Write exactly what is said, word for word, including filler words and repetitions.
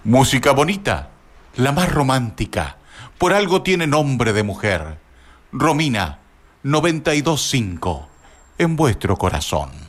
Música bonita, la más romántica, por algo tiene nombre de mujer. Romina, noventa y dos punto cinco, en vuestro corazón.